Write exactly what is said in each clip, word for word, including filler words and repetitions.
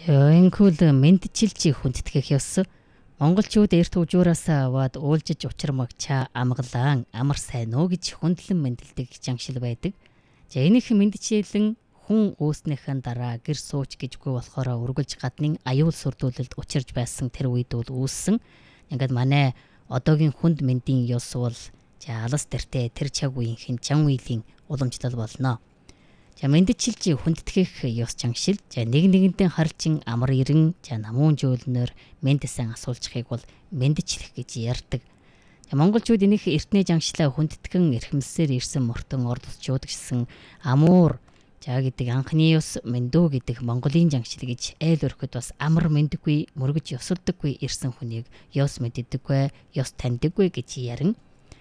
Энхүүл мэдчилж хүндэтгэх ёс. Монголчууд эрт ужуураасаа аваад уулжиж учрамаг чаа амгалан амар сайн уу гэж хүндлэн мэндэлдэг жангшил байдаг. За энийх мэдчилэн хүн үүснийхэн дараа гэр сууч гэжгүй болохоор үргэлж гаднын аюул сүрдүүлэлд учирж байсан тэр үед бол үүссэн. Ингээд манай одоогийн хүнд мэндийн ёс бол за алас тэртээ тэр цаг үеийнхэн жан үеийн уламжлал болно. За мэдчилж хүндэтгэх ёс жангшил. За нэг нэгэнтэй харчин амар ирэн за намуун жөөлнөр мэдсэн асуулжихыг бол мэдчлэх гэж ярьдаг. За монголчууд энийх эртний жангшлаа хүндэтгэн эрхэмсээр ирсэн мөртөн ордосчууд гэсэн амуур за гэдэг анхны ёс мэндүү гэдэг монголын жангшил гэж айл өрхөд бас амар мэддэггүй мөргөж ёсолдоггүй ирсэн хүнийг ёс мэддэггүй ёс таньдаггүй гэж ярин.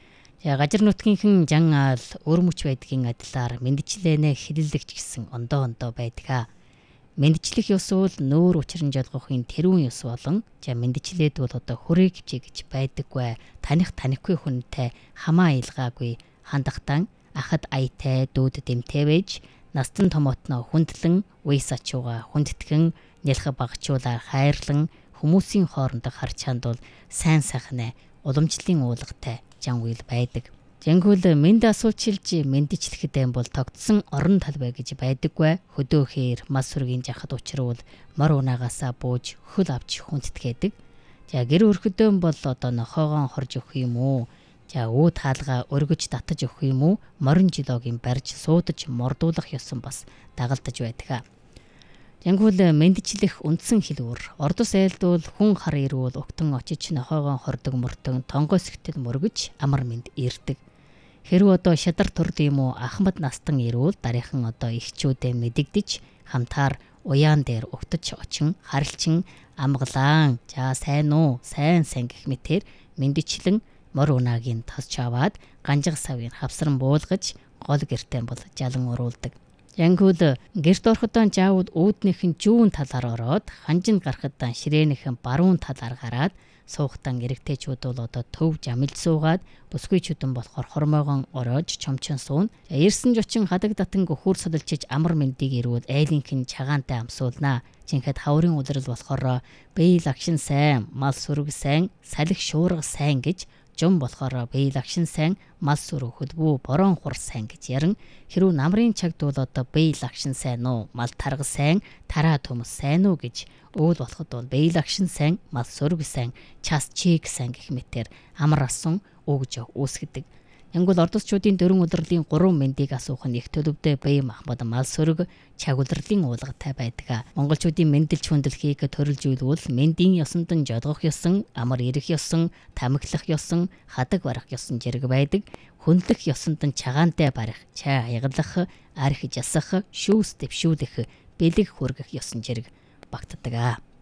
За гажир нутгийнхэн жан аал өрмөч байдгийн адилаар мэдчлэнэ хилэлдэгч гэсэн ондоо ондоо байдаг. Мэдчлэх ёс бол нүүр учран жолгохын тэрүүн ёс болон за мэдчлээд бол одоо хүрээ гिचээ гэж байдаггүй. Таних танихгүй хүнтэй хамаа илгаагүй хандахтан ахад аятай дүүд дэмтэй байж настан томотно хүндлэн уйс ачууга хүндтгэн нялх багчуулаар хайрлан хүмүүсийн хооронд харж чанд бол сайн сайхнаа уламжлалын уулгатай жан үйл байдаг. Жангүүл мэд асуучилж мэдчлэхэд бол тогтсон орон талбай гэж байдаггүй. Хөдөөхээр мас сүргийн жахад учруул мор унаагаасаа бууж хөл авч хүндэтгээдэг. За гэр өрхөдөө бол одоо нохоогоо хорж өгөх юм уу? За өө таалгаа өргөж татаж өгөх юм уу? Морин жилогийн барьж суудаж мордуулах ёсон бас дагалдаж байдаг. Жангүүл мэдчлэх үндсэн хэлбэр ордос айлдвал хүн хар ирүүл угтан очиж нохоогоо хордог мөртөн тонгоос ихтэл мөргөж амар мэд ирдэг. Хэрв одоо шадар төрд юм уу ахмад настан ирүүл дараахан одоо ихчүүдээ мэдэгдэж хамтаар уяан дээр угтаж очин харилчин амгалаан за сайн уу сайн сайн гэх мэтэр мэдчлэн мор унаагийн тасч аваад ганжиг савыг хавсран буулгаж гол гертэн бол жалан уруулдаг. Жангүүл гэрт ороход жаавууд үүднийхэн жүүн талаар ороод ханжин гарахад ширээнийхэн баруун талаар гараад суухтан эрэгтэйчүүд бол одоо төв жамилж суугаад бүсгүйчүүдэн болохоор хормоогон ороож чомчон суун. Ирсэн жочин хадаг татан гөхөр судалчиж амар мэндийг ирвэл айлынхэн чагаантай амсуулнаа. Жинхэд хаврын улирал болохоор бэйл агшин сайн, мал сүрэг сайн, салхи шуурга сайн гэж жум болохоор бэйл агшин сайн, мал сүрэг хөлбүү борон хур сайн гэж ярин. Хэрвээ намрын чагд бол одоо бэйл агшин сайн уу, мал тарга сайн, тараа төмс сайн уу гэж өвөл болоход бол бэйл агшин сайн, мал сүрэг сайн, час чиг сайн гэх мэтэр амар асан өгж үүсгэдэг. Янгол ордосчуудын дөрвөн удирлын гурван мэндийг асуух нь их төлөвдөө бие махбод мал сүрэг чаг удирлын уулгатай байдаг. Монголчуудын мэндэлж хүндлэхийг төрөлж үйлвэл мэндийн ёсонд жодгох ёсон, амар ирэх ёсон, тамхилах ёсон, хадаг барах ёсон зэрэг байдаг. Хүндлэх ёсонд чагаантай барих, чай хаяглах, арх жасах, шүүс дэвшүүлэх, бэлэг хүргэх ёсон зэрэг багтдаг.